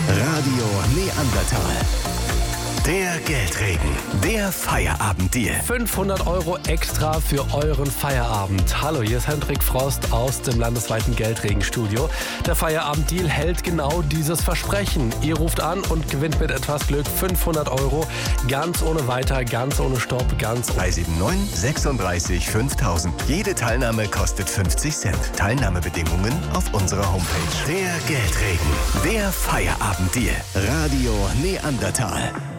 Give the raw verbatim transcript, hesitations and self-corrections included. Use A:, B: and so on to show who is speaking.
A: Radio Neandertal. Der Geldregen, der Feierabenddeal.
B: fünfhundert Euro extra für euren Feierabend. Hallo, hier ist Hendrik Frost aus dem landesweiten Geldregenstudio. Der Feierabenddeal hält genau dieses Versprechen. Ihr ruft an und gewinnt mit etwas Glück fünfhundert Euro. Ganz ohne Weiter, ganz ohne Stopp, ganz ohne...
A: drei sieben neun, sechsunddreißig, fünftausend. Jede Teilnahme kostet fünfzig Cent. Teilnahmebedingungen auf unserer Homepage. Der Geldregen, der Feierabenddeal. Radio Neandertal.